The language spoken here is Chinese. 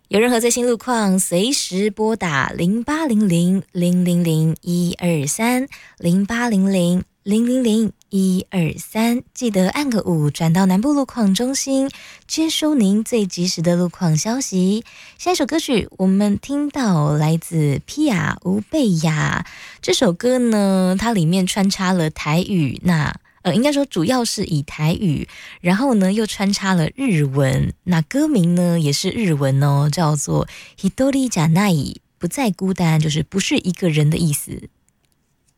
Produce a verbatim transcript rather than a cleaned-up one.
有任何最新路况，随时拨打零八零零零零零一二三零八零零零零零一二三，记得按个五转到南部路况中心，接收您最及时的路况消息。下一首歌曲，我们听到来自皮亚吴贝雅这首歌呢，它里面穿插了台语，那呃，应该说主要是以台语，然后呢又穿插了日文，那歌名呢也是日文哦，叫做 Hitori Janai， 不再孤单，就是不是一个人的意思。